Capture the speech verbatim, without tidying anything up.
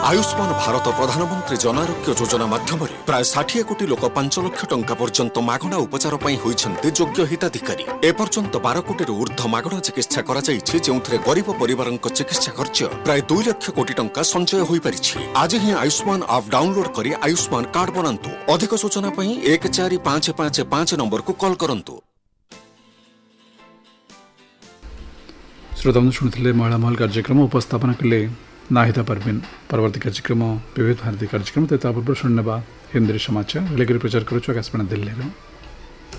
आयुष्मान भारत प्रधानमंत्री जन आरोग्य योजना माध्यम प्राय षाठी कोटी लोक पांच लाख टंका पर्यंत मागणा उपचार होइछन्ते योग्य हिताधिकारी। एपर्यंत बारह कोटी ऊर्ध्व मागणा चिकित्सा करा जायछि, जेउथरे गरीब परिवारक चिकित्सा खर्च प्राय दो लाख कोटी टंका संचय होई परिछि। आज ही आयुष्मान ऐप डाउनलोड करी आयुष्मान कार्ड बनांतु। अधिक सूचना पई एक चार पाँच पाँच पाँच नंबर को कॉल करंतु। श्रोता शुणुले महिला महल कार्यक्रम उपस्थापना कले नाहिदा परवीन। परवर्ती कार्यक्रम विविध भारती कार्यक्रम तेता पूर्व शुण्यवा हिंदी समाचार लेकर प्रचार करुछु आकाशवाणी दिल्ली।